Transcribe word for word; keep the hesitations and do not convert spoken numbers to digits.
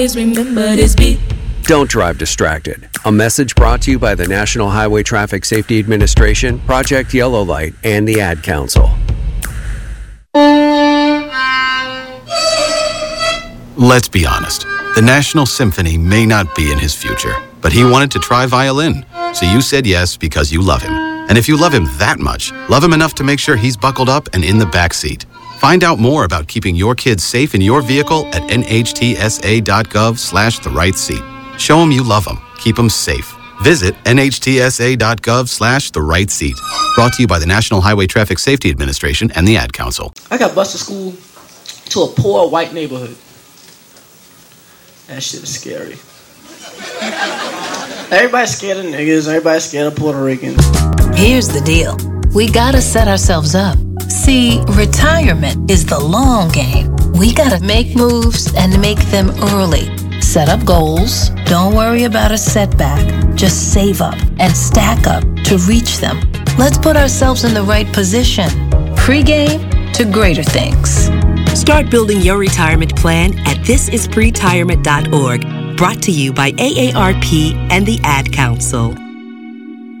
Remember this beat. Don't drive distracted. A message brought to you by the National Highway Traffic Safety Administration, Project Yellow Light, and the Ad Council. Let's be honest. The National Symphony may not be in his future, but he wanted to try violin. So you said yes because you love him. And if you love him that much, love him enough to make sure he's buckled up and in the back seat. Find out more about keeping your kids safe in your vehicle at nhtsa.gov slash the right seat. Show them you love them. Keep them safe. Visit nhtsa.gov slash the right seat. Brought to you by the National Highway Traffic Safety Administration and the Ad Council. I got bused to school to a poor white neighborhood. That shit is scary. Everybody's scared of niggas. Everybody's scared of Puerto Ricans. Here's the deal. We gotta set ourselves up. See, retirement is the long game. We gotta make moves and make them early. Set up goals. Don't worry about a setback. Just save up and stack up to reach them. Let's put ourselves in the right position. Pre-game to greater things. Start building your retirement plan at this is pretirement dot org. Brought to you by A A R P and the Ad Council.